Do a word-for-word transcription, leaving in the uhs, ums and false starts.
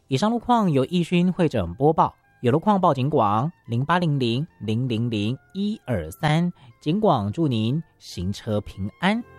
以上路况由义勋会诊播报，有路况报警广零八零零零零零一二三，警广祝您行车平安。